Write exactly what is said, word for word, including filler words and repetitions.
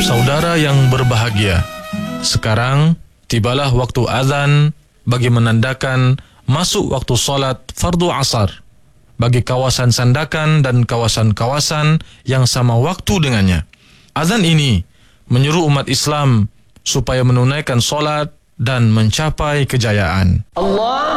Saudara yang berbahagia, sekarang tibalah waktu azan bagi menandakan masuk waktu solat fardu asar bagi kawasan Sandakan dan kawasan-kawasan yang sama waktu dengannya. Azan ini menyuruh umat Islam supaya menunaikan solat dan mencapai kejayaan. Allah